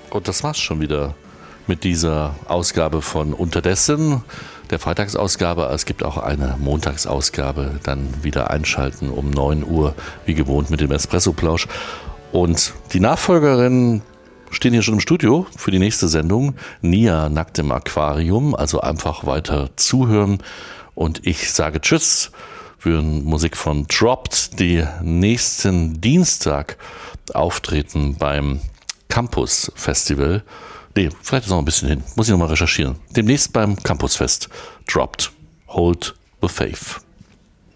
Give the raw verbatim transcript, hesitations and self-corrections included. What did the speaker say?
Und das war's schon wieder mit dieser Ausgabe von Unterdessen, der Freitagsausgabe. Es gibt auch eine Montagsausgabe, dann wieder einschalten um neun Uhr, wie gewohnt mit dem Espresso-Plausch. Und die Nachfolgerinnen stehen hier schon im Studio für die nächste Sendung. Nia nackt im Aquarium, also einfach weiter zuhören. Und ich sage Tschüss. Wir hören Musik von Dropped, die nächsten Dienstag auftreten beim Campus Festival. Nee, vielleicht ist noch ein bisschen hin. Muss ich noch mal recherchieren. Demnächst beim Campusfest. Dropped. Hold the Faith.